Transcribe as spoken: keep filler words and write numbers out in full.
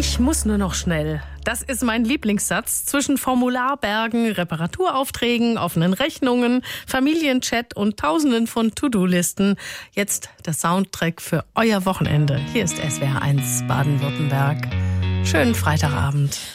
Ich muss nur noch schnell. Das ist mein Lieblingssatz zwischen Formularbergen, Reparaturaufträgen, offenen Rechnungen, Familienchat und Tausenden von To-Do-Listen. Jetzt der Soundtrack für euer Wochenende. Hier ist S W R eins Baden-Württemberg. Schönen Freitagabend.